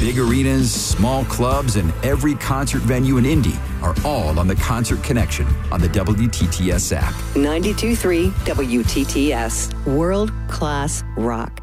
Big arenas, small clubs, and every concert venue in Indy are all on the Concert Connection on the WTTS app. 92.3 WTTS. World-class rock.